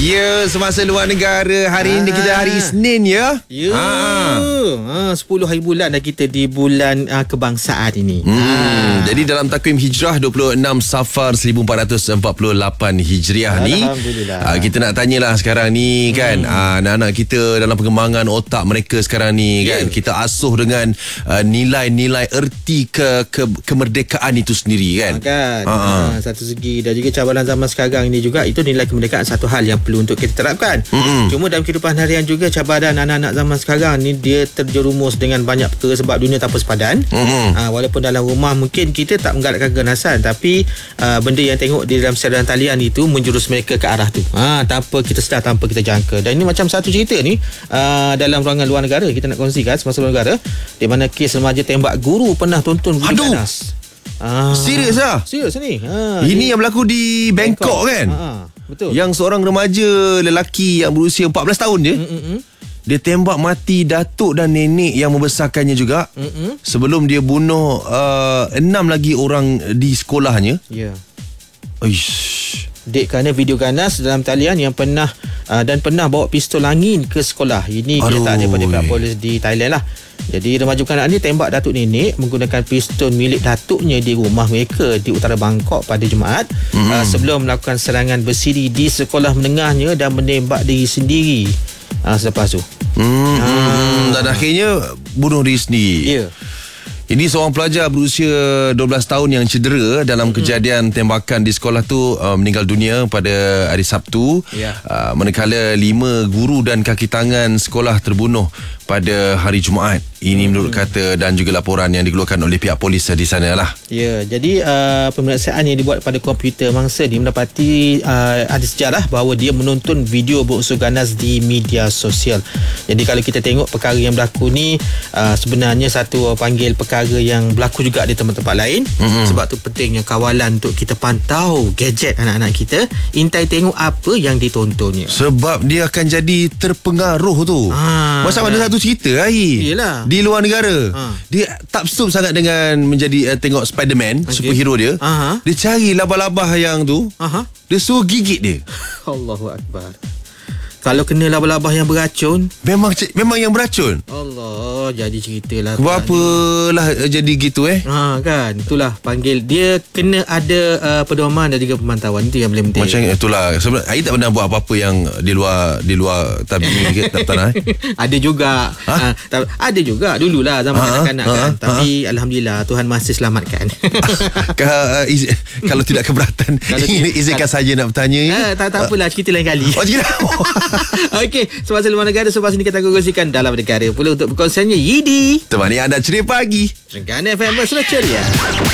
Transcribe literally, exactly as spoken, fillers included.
Ya, semasa luar negara. Hari ini kita hari Isnin ya. Ya. Ha. Ha, sepuluh hari bulan dah kita di bulan uh, kebangsaan ini. Hmm. Ha. Jadi dalam takwim hijrah dua puluh enam Safar seribu empat ratus empat puluh lapan Hijriah ni. Alhamdulillah. Uh, kita nak tanyalah sekarang ni kan. Hmm. Uh, anak-anak kita dalam pengembangan otak mereka sekarang ni kan. Yeah. Kita asuh dengan uh, nilai-nilai erti ke, ke kemerdekaan itu sendiri kan. Ha, kan. Ha. Ha, satu segi dan juga cabaran zaman sekarang ini juga itu nilai kemerdekaan satu hal yang perlu untuk kita terapkan. Mm-hmm. Cuma dalam kehidupan harian juga cabaran anak-anak zaman sekarang ni dia terjerumus dengan banyak perkara sebab dunia tanpa sepadan. Mm-hmm. Ha, walaupun dalam rumah mungkin kita tak menggalakkan keganasan, tapi uh, benda yang tengok di dalam siaran talian itu menjurus mereka ke arah tu. Ha, tanpa kita sedar, tanpa kita jangka. Dan ini macam satu cerita ni uh, dalam ruangan luar negara kita nak kongsikan semasa luar negara, di mana kes remaja tembak guru pernah tonton video ganas. Ah, serius lah? Serius ni. Ha, ini ni yang berlaku di Bangkok, Bangkok kan? Ha, betul. Yang seorang remaja lelaki yang berusia empat belas tahun je. Mm-mm. Dia tembak mati datuk dan nenek yang membesarkannya juga. Mm-mm. Sebelum dia bunuh uh, enam lagi orang di sekolahnya. Ya. Yeah. Ish. Dek kerana video ganas dalam talian yang pernah uh, dan pernah bawa pistol angin ke sekolah. Ini kenyataan daripada pihak polis di Thailand lah. Jadi remaja kanak ni tembak datuk nenek menggunakan pistol milik datuknya di rumah mereka di utara Bangkok pada Jumaat. Mm-hmm. uh, sebelum melakukan serangan bersiri di sekolah menengahnya dan menembak diri sendiri uh, selepas tu. Mm-hmm. uh. Dan akhirnya bunuh diri sendiri. Ya. Yeah. Ini seorang pelajar berusia dua belas tahun yang cedera dalam kejadian tembakan di sekolah tu uh, meninggal dunia pada hari Sabtu. Yeah. Uh, manakala lima guru dan kaki tangan sekolah terbunuh pada hari Jumaat. Ini menurut kata dan juga laporan yang dikeluarkan oleh pihak polis di sana lah. Ya, jadi uh, pemeriksaan yang dibuat pada komputer mangsa ni mendapati uh, ada sejarah bahawa dia menonton video berunsur ganas di media sosial. Jadi kalau kita tengok perkara yang berlaku ni uh, sebenarnya satu panggil perkara yang berlaku juga di tempat-tempat lain. Mm-hmm. Sebab tu pentingnya kawalan untuk kita pantau gadget anak-anak kita, intai tengok apa yang ditontonnya. Sebab dia akan jadi terpengaruh tu. Ha, Macam ada satu cerita lagi. Yelah. Di luar negara. Ha. Dia tak sup sangat dengan menjadi uh, tengok Spiderman, okay, superhero dia. Aha. Dia cari labah-labah yang tu. Aha. Dia suruh gigit dia. Allahu Akbar. Kalau kena labah-labah yang beracun, Memang memang yang beracun. Allah, jadi ceritalah. Kepapalah jadi gitu eh. Ha kan, itulah panggil dia kena ada uh, pedoman dan juga pemantauan, itu yang paling penting. Macam itulah. Sebenarnya I tak pernah buat apa-apa yang di luar di luar tabi ke tak tanah. Eh? Ada juga. Ha? Ha, ada juga dululah zaman ha? kanak-kanak ha? kan. Ha? Tapi ha? alhamdulillah Tuhan masih selamatkan. Kalau tidak keberatan, izinkan saja nak bertanya. Ha, tak tak apalah, cerita lain kali. Oh, cerita. Okey, semasa luar negara, selepas ini kita akan kongsikan dalam negara pula untuk berkongsiannya Yidi. Temani anda ceria pagi. Renggan F M Mesra Ceria.